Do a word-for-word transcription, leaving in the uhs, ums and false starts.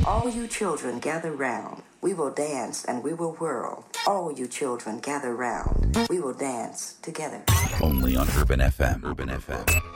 All you children gather round. We will dance and we will whirl. All you children gather round. We will dance together. Only on Urban F M. Urban F M.